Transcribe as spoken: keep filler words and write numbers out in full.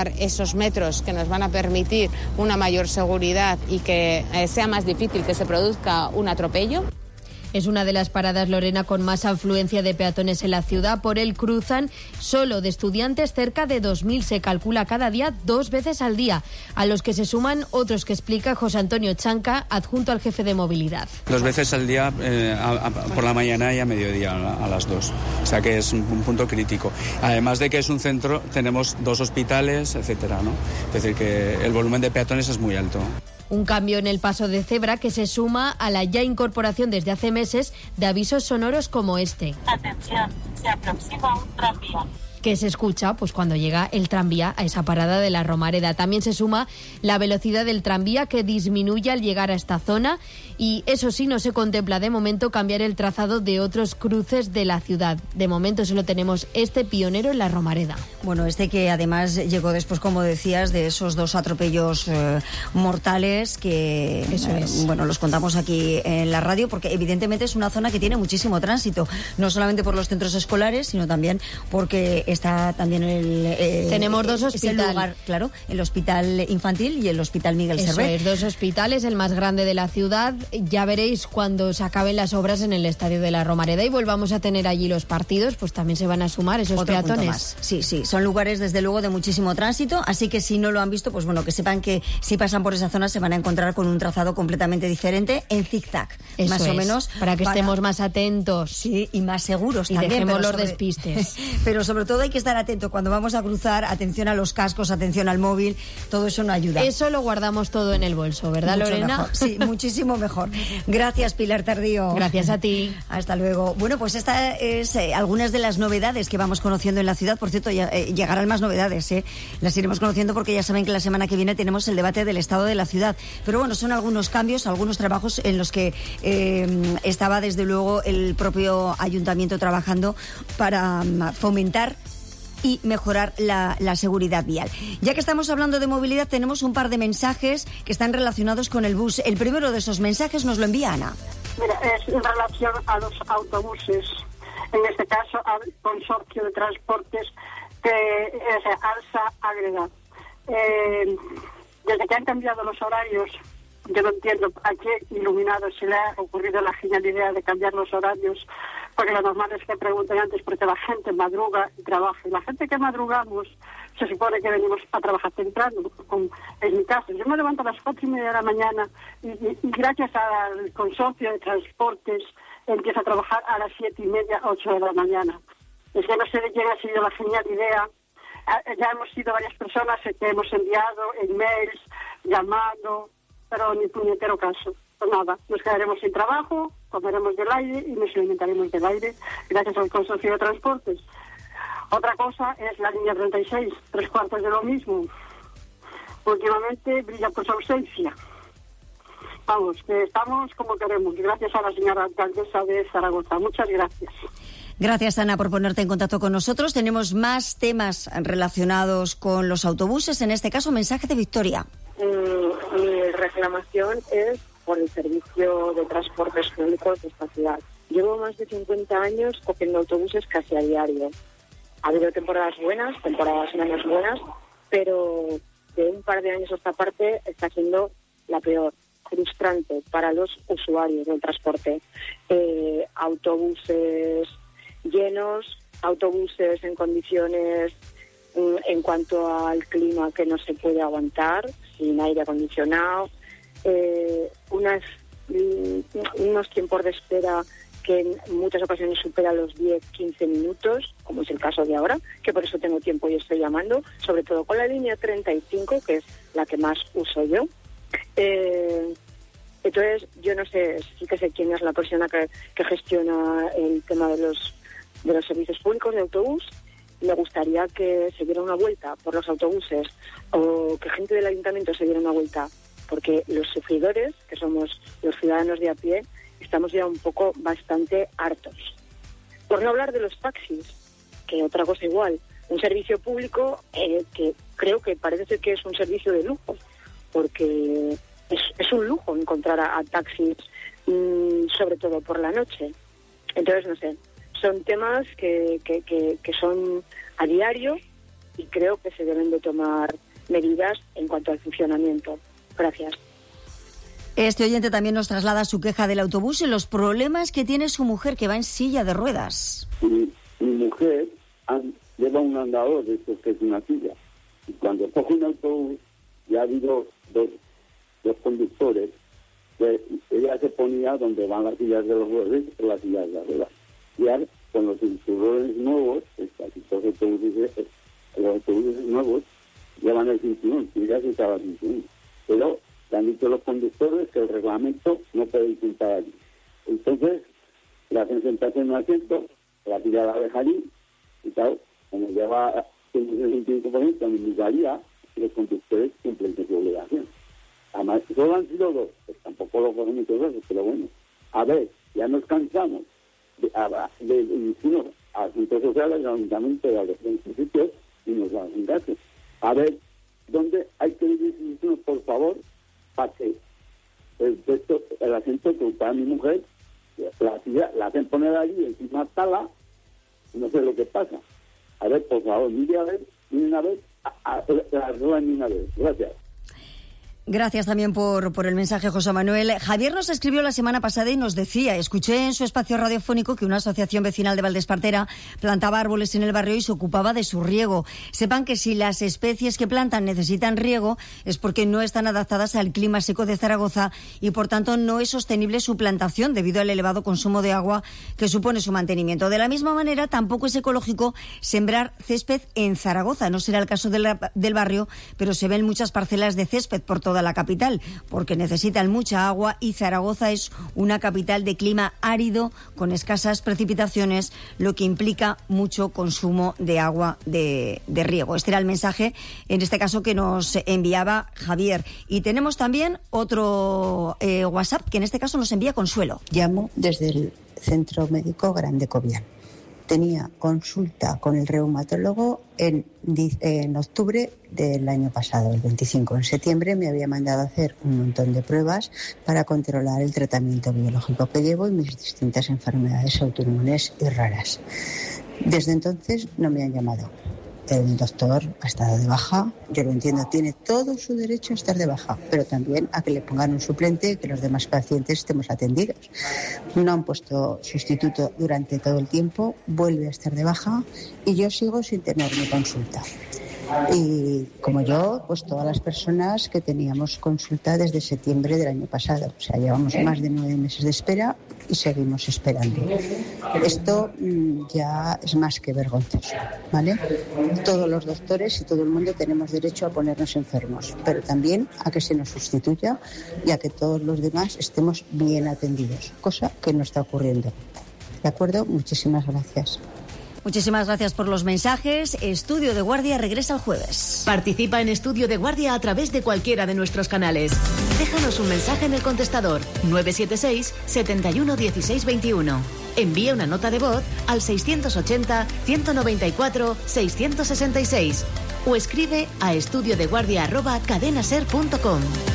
dar esos metros que nos van a permitir una mayor seguridad y que eh, sea más difícil que se produzca un atropello. Es una de las paradas, Lorena, con más afluencia de peatones en la ciudad. Por él cruzan solo de estudiantes cerca de dos mil. Se calcula cada día dos veces al día, a los que se suman otros que explica José Antonio Chanca, adjunto al jefe de movilidad. Dos veces al día, eh, a, a, por la mañana y a mediodía, a, a las dos. O sea que es un, un punto crítico. Además de que es un centro, tenemos dos hospitales, etcétera, ¿no? Es decir, que el volumen de peatones es muy alto. Un cambio en el paso de cebra que se suma a la ya incorporación desde hace meses de avisos sonoros como este. Atención, se aproxima un tranvía. Que se escucha pues cuando llega el tranvía a esa parada de la Romareda. También se suma la velocidad del tranvía, que disminuye al llegar a esta zona, y eso sí, no se contempla de momento cambiar el trazado de otros cruces de la ciudad. De momento solo tenemos este pionero en la Romareda. Bueno, este que además llegó después, como decías, de esos dos atropellos eh, mortales que eso eh, es. Bueno, los contamos aquí en la radio, porque evidentemente es una zona que tiene muchísimo tránsito, no solamente por los centros escolares, sino también porque está también el... Eh, Tenemos dos hospitales. Lugar, claro, el Hospital Infantil y el Hospital Miguel Eso Servet. es, dos hospitales, el más grande de la ciudad. Ya veréis cuando se acaben las obras en el Estadio de la Romareda y volvamos a tener allí los partidos, pues también se van a sumar esos Otro punto peatones. más. Sí, sí, son lugares desde luego de muchísimo tránsito, así que si no lo han visto, pues bueno, que sepan que si pasan por esa zona se van a encontrar con un trazado completamente diferente en zigzag, Eso más es, o menos. Para que para... estemos más atentos. Sí, y más seguros y también. dejemos pero los sobre... despistes. Pero sobre todo hay que estar atento cuando vamos a cruzar, atención a los cascos, atención al móvil, todo eso no ayuda. Eso lo guardamos todo en el bolso, ¿verdad, Mucho Lorena? Mejor. Sí, muchísimo mejor. Gracias, Pilar Tardío. Gracias a ti. Hasta luego. Bueno, pues estas es eh, algunas de las novedades que vamos conociendo en la ciudad. Por cierto, ya, eh, llegarán más novedades, ¿eh? Las iremos conociendo porque ya saben que la semana que viene tenemos el debate del estado de la ciudad. Pero bueno, son algunos cambios, algunos trabajos en los que eh, estaba desde luego el propio ayuntamiento trabajando para um, fomentar y mejorar la, la seguridad vial. Ya que estamos hablando de movilidad, tenemos un par de mensajes que están relacionados con el bus. El primero de esos mensajes nos lo envía Ana. Mira, es en relación a los autobuses, en este caso al consorcio de transportes que es Alsa Agreda. Eh, desde que han cambiado los horarios, yo no entiendo a qué iluminado se le ha ocurrido la genial idea de cambiar los horarios, porque lo normal es que pregunten antes, porque la gente madruga y trabaja. Y la gente que madrugamos se supone que venimos a trabajar temprano. Con, en mi caso, yo me levanto a las cuatro y media de la mañana y, y, y gracias al consorcio de transportes empiezo a trabajar a las siete y media, ocho de la mañana. Es que no sé de quién ha sido la genial idea. Ya hemos sido varias personas que hemos enviado emails, llamado, pero ni puñetero caso. Pues nada, nos quedaremos sin trabajo, comeremos del aire y nos alimentaremos del aire gracias al consorcio de transportes. Otra cosa es la línea treinta y seis, tres cuartos de lo mismo. Últimamente brilla por su ausencia. Vamos, que estamos como queremos, gracias a la señora alcaldesa de Zaragoza. Muchas gracias. Gracias, Ana, por ponerte en contacto con nosotros. Tenemos más temas relacionados con los autobuses, en este caso mensaje de Victoria. Mm, mi reclamación es por el servicio de transportes públicos de esta ciudad. Llevo más de cincuenta años cogiendo autobuses casi a diario. Ha habido temporadas buenas, temporadas menos buenas, pero de un par de años a esta parte está siendo la peor, frustrante para los usuarios del transporte. Eh, autobuses llenos, autobuses en condiciones mm, en cuanto al clima que no se puede aguantar, sin aire acondicionado, eh, unas, mm, unos tiempos de espera que en muchas ocasiones supera los diez a quince minutos, como es el caso de ahora, que por eso tengo tiempo y estoy llamando, sobre todo con la línea treinta y cinco, que es la que más uso yo. Eh, entonces, yo no sé, sí que sé quién es la persona que, que gestiona el tema de los, de los servicios públicos de autobús. Me gustaría que se diera una vuelta por los autobuses o que gente del ayuntamiento se diera una vuelta, porque los sufridores, que somos los ciudadanos de a pie, estamos ya un poco bastante hartos. Por no hablar de los taxis, que otra cosa igual, un servicio público eh, que creo que parece ser que es un servicio de lujo, porque es, es un lujo encontrar a, a taxis, mmm, sobre todo por la noche. Entonces, no sé, son temas que, que, que, que son a diario y creo que se deben de tomar medidas en cuanto al funcionamiento. Gracias. Este oyente también nos traslada su queja del autobús y los problemas que tiene su mujer, que va en silla de ruedas. Mi, mi mujer han, lleva un andador de estos que es una silla. Y cuando coge un autobús, ya ha habido dos, dos conductores, que ella se ponía donde van las sillas de los ruedas y las sillas de las ruedas. Y ahora, con los cinturones nuevos, casi todos los autobuses, los autobuses nuevos, llevan el cinturón, y ya se estaba el cinturón. Pero le han dicho los conductores que el reglamento no puede ir sentada allí. Entonces, le hacen sentarse en un asiento, la silla la deja allí, y claro, como lleva ciento sesenta y cinco por ciento, me indicaría que los conductores cumplen su obligación. Además, solo han sido dos, pues tampoco lo cogen muchas veces, pero bueno. A ver, ya nos cansamos de, de, de decirnos a asuntos sociales, al ayuntamiento y a los municipios, y nos hacen caso. A ver, ¿dónde hay que dirigirnos, por favor, para que el, esto, el asiento que está mi mujer, la silla, la hacen poner allí encima tala, no sé lo que pasa. A ver, por favor, mire a ver, miren a ver, a, a, la ruedan una vez. Gracias. Gracias también por, por el mensaje, José Manuel. Javier nos escribió la semana pasada y nos decía, escuché en su espacio radiofónico que una asociación vecinal de Valdespartera plantaba árboles en el barrio y se ocupaba de su riego. Sepan que si las especies que plantan necesitan riego es porque no están adaptadas al clima seco de Zaragoza y por tanto no es sostenible su plantación debido al elevado consumo de agua que supone su mantenimiento. De la misma manera, tampoco es ecológico sembrar césped en Zaragoza. No será el caso de la, del barrio, pero se ven muchas parcelas de césped por todo la capital, porque necesitan mucha agua y Zaragoza es una capital de clima árido con escasas precipitaciones, lo que implica mucho consumo de agua de, de riego. Este era el mensaje, en este caso, que nos enviaba Javier. Y tenemos también otro eh, WhatsApp, que en este caso nos envía Consuelo. Llamo desde el Centro Médico Grande Cobian. Tenía consulta con el reumatólogo en, en octubre del año pasado, el veinticinco. En septiembre me había mandado a hacer un montón de pruebas para controlar el tratamiento biológico que llevo y mis distintas enfermedades autoinmunes y raras. Desde entonces no me han llamado. El doctor ha estado de baja, yo lo entiendo, tiene todo su derecho a estar de baja, pero también a que le pongan un suplente y que los demás pacientes estemos atendidos. No han puesto sustituto durante todo el tiempo, vuelve a estar de baja y yo sigo sin tener mi consulta. Y como yo, pues todas las personas que teníamos consulta desde septiembre del año pasado. O sea, llevamos más de nueve meses de espera y seguimos esperando. Esto mmm, ya es más que vergonzoso, ¿vale? Todos los doctores y todo el mundo tenemos derecho a ponernos enfermos, pero también a que se nos sustituya y a que todos los demás estemos bien atendidos, cosa que no está ocurriendo. ¿De acuerdo? Muchísimas gracias. Muchísimas gracias por los mensajes. Estudio de Guardia regresa el jueves. Participa en Estudio de Guardia a través de cualquiera de nuestros canales. Déjanos un mensaje en el contestador nueve siete seis, siete uno uno seis dos uno. Envía una nota de voz al seiscientos ochenta, ciento noventa y cuatro, seiscientos sesenta y seis o escribe a estudiodeguardia arroba cadenaser punto com.